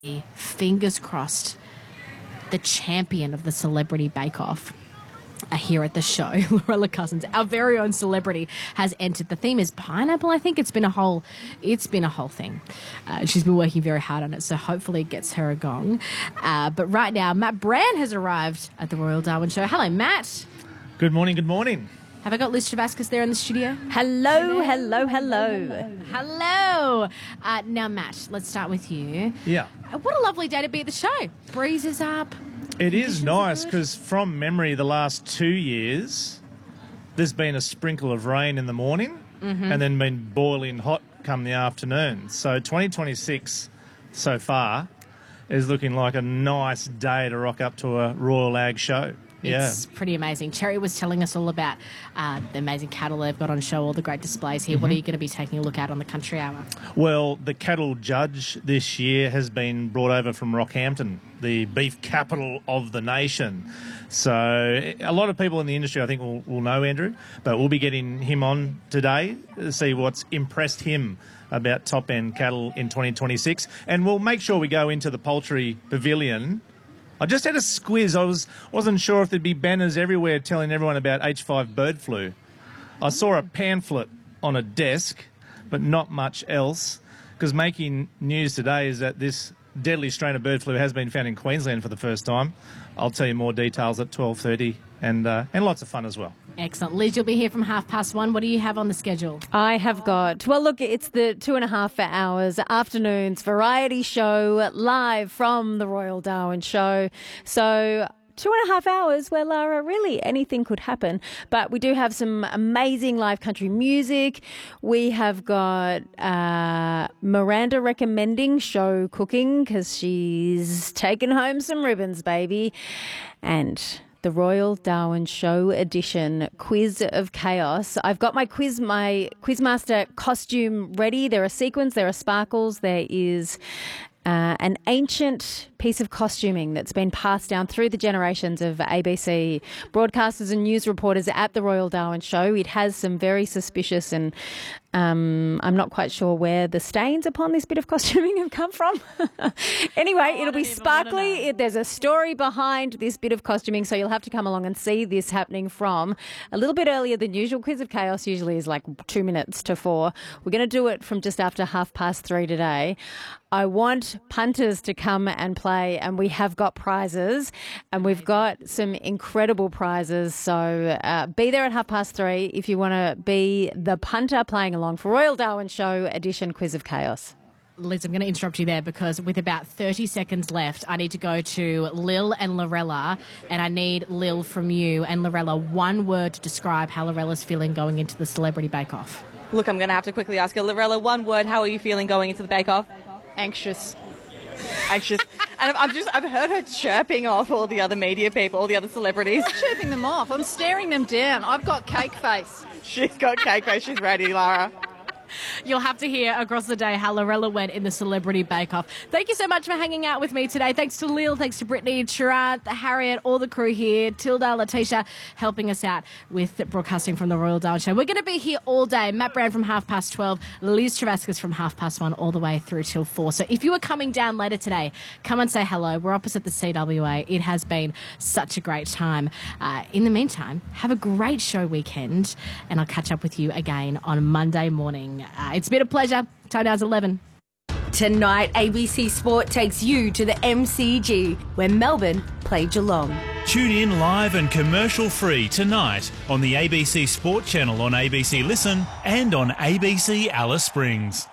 Fingers crossed, the champion of the Celebrity Bake Off here at the show, Lorella Cousins, our very own celebrity, has entered. The theme is pineapple. I think it's been a whole thing. She's been working very hard on it, so hopefully it gets her a gong. But right now, Matt Brand has arrived at the Royal Darwin Show. Hello, Matt. Good morning. Good morning. Have I got Liz Travascus there in the studio? Hello. Now, Matt, let's start with you. Yeah. What a lovely day to be at the show. Breeze is up. It is nice because from memory, the last 2 years, there's been a sprinkle of rain in the morning and then been boiling hot come the afternoon. So 2026 so far is looking like a nice day to rock up to a Royal Ag show. It's pretty amazing. Cherry was telling us all about the amazing cattle they've got on show, all the great displays here. What are you going to be taking a look at on the Country Hour? Well, the cattle judge this year has been brought over from Rockhampton, the beef capital of the nation. So a lot of people in the industry, I think, will know Andrew, but we'll be getting him on today to see what's impressed him about top-end cattle in 2026. And we'll make sure we go into the poultry pavilion. I just had a squiz. I wasn't sure if there'd be banners everywhere telling everyone about H5 bird flu. I saw a pamphlet on a desk, but not much else, because making news today is that this deadly strain of bird flu has been found in Queensland for the first time. I'll tell you more details at 12:30 and lots of fun as well. Excellent. Liz, you'll be here from 1:30. What do you have on the schedule? I have got, well, look, it's the 2.5 hours afternoons variety show live from the Royal Darwin Show. So 2.5 hours where, Lara, really anything could happen. But we do have some amazing live country music. We have got Miranda recommending show cooking because she's taken home some ribbons, baby. And the Royal Darwin Show edition Quiz of Chaos. I've got my Quizmaster costume ready. There are sequins, there are sparkles, there is an ancient piece of costuming that's been passed down through the generations of ABC broadcasters and news reporters at the Royal Darwin Show. It has some very suspicious and I'm not quite sure where the stains upon this bit of costuming have come from. Anyway, it'll be sparkly. There's a story behind this bit of costuming, so you'll have to come along and see this happening from a little bit earlier than usual. Quiz of Chaos usually is like 2 minutes to 4. We're going to do it from just after 3:30 today. I want punters to come and play, and we have got prizes, and we've got some incredible prizes. So be there at 3:30 if you want to be the punter playing along for Royal Darwin Show edition Quiz of Chaos. Liz, I'm going to interrupt you there because with about 30 seconds left, I need to go to Lil and Lorella, and I need Lil from you and Lorella one word to describe how Lorella's feeling going into the Celebrity Bake Off. Look, I'm going to have to quickly ask you, Lorella, one word, how are you feeling going into the Bake Off? Anxious. And I've heard her chirping off all the other media people, all the other celebrities. I'm chirping them off. I'm staring them down. I've got cake face. She's got cake face. She's ready, Lara. You'll have to hear across the day how Lorella went in the Celebrity Bake Off. Thank you so much for hanging out with me today. Thanks to Lil, thanks to Brittany, Chirant, Harriet, all the crew here, Tilda, Letitia, helping us out with broadcasting from the Royal Darwin Show. We're going to be here all day. Matt Brand from 12:30, Liz Travascus from 1:30 all the way through till 4. So if you are coming down later today, come and say hello. We're opposite the CWA. It has been such a great time. In the meantime, have a great show weekend, and I'll catch up with you again on Monday morning. It's been a pleasure. Time now's 11. Tonight, ABC Sport takes you to the MCG, where Melbourne play Geelong. Tune in live and commercial-free tonight on the ABC Sport channel on ABC Listen and on ABC Alice Springs.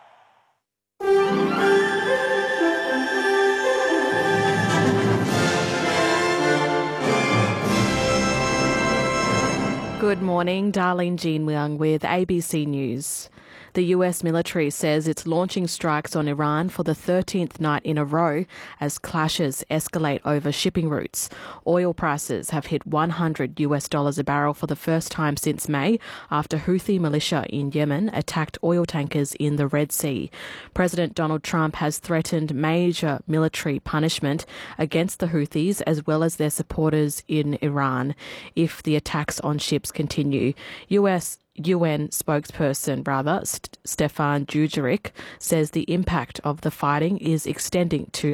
Good morning, Darlene Jean Leung with ABC News. The US military says it's launching strikes on Iran for the 13th night in a row as clashes escalate over shipping routes. Oil prices have hit $100 a barrel for the first time since May after Houthi militia in Yemen attacked oil tankers in the Red Sea. President Donald Trump has threatened major military punishment against the Houthis as well as their supporters in Iran if the attacks on ships continue. US UN spokesperson, Stefan Dujarric, says the impact of the fighting is extending to